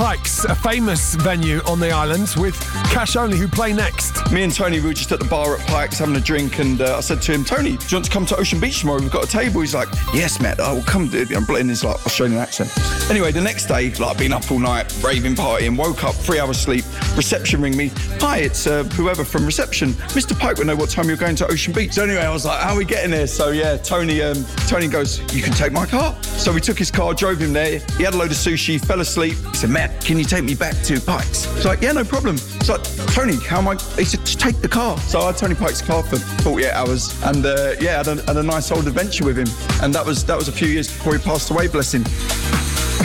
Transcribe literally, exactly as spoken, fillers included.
Pikes, a famous venue on the island with cash only, who play next. Me and Tony, we were just at the bar at Pikes having a drink, and uh, I said to him, Tony, do you want to come to Ocean Beach tomorrow? We've got a table. He's like, yes, mate, I will come. I'm in his like Australian accent. Anyway, the next day, like been up all night, raving, partying, woke up, three hours sleep, reception ring me. Hi, it's uh, whoever from reception. Mister Pike will know what time you're going to Ocean Beach. So anyway, I was like, how are we getting there? So yeah, Tony, um, Tony goes, you can take my car. So we took his car, drove him there. He had a load of sushi, fell asleep. He said, Matt, can you take me back to Pikes? I was like, yeah, no problem. So like, Tony, how am I? He said, just take the car. So I had Tony Pike's car for forty-eight hours, and uh, yeah, had a, had a nice old adventure with him. And that was that was a few years before he passed away, bless him.